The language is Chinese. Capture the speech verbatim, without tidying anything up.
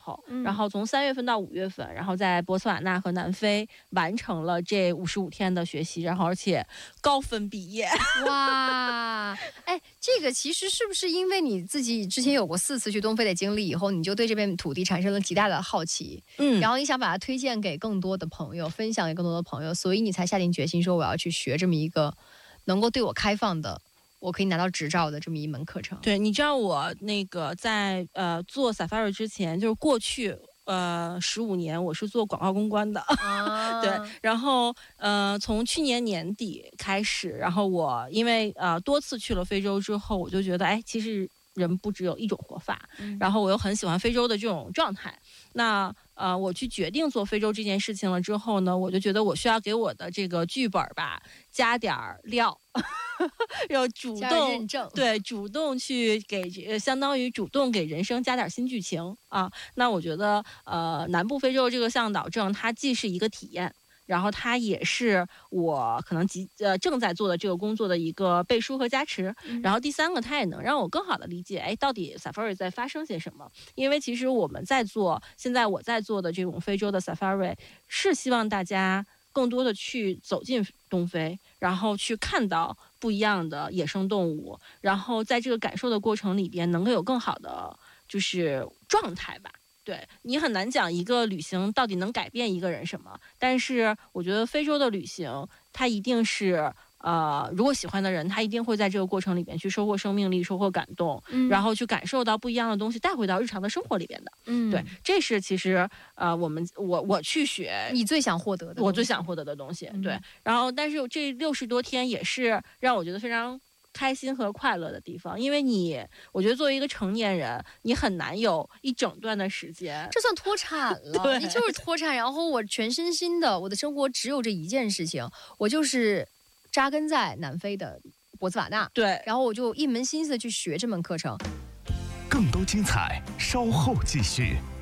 候，嗯、然后从三月份到五月份，然后在博斯瓦纳和南非完成了这五十五天的学习，然后而且高分毕业。 哇，哎，这个其实是不是因为你自己之前有过四次去东非的经历以后，你就对这片土地产生了极大的好奇，嗯，然后你想把它推荐给更多的朋友，分享给更多的朋友，所以你才下定决心说我要去学这么一个能够对我开放的，我可以拿到执照的这么一门课程。 对，你知道我那个在呃做 Safari 之前，就是过去呃十五年我是做广告公关的，啊、对，然后呃从去年年底开始，然后我因为呃多次去了非洲之后，我就觉得哎，其实人不只有一种活法，嗯、然后我又很喜欢非洲的这种状态，那。呃，我去决定做非洲这件事情了之后呢，我就觉得我需要给我的这个剧本吧加点料，要主动认证， 对，主动去给呃，相当于主动给人生加点新剧情啊。那我觉得呃，南部非洲这个向导证，它既是一个体验。然后它也是我可能即呃正在做的这个工作的一个背书和加持。嗯、然后第三个，它也能让我更好的理解，哎，到底 Safari 在发生些什么？因为其实我们在做，现在我在做的这种非洲的 Safari， 是希望大家更多的去走进东非，然后去看到不一样的野生动物，然后在这个感受的过程里边，能够有更好的就是状态吧。对，你很难讲一个旅行到底能改变一个人什么，但是我觉得非洲的旅行它一定是呃，如果喜欢的人，他一定会在这个过程里边去收获生命力，收获感动，嗯、然后去感受到不一样的东西，带回到日常的生活里边的。嗯，对，这是其实呃，我们我我去学你最想获得的， 我最想获得的东西。嗯、对，然后但是这六十多天也是让我觉得非常开心和快乐的地方，因为你，我觉得作为一个成年人，你很难有一整段的时间， 这算脱产了。你就是脱产，然后我全身心的，我的生活只有这一件事情，我就是扎根在南非的博茨瓦纳， 对， 然后我就一门心思去学这门课程。 更多精彩，稍后继续。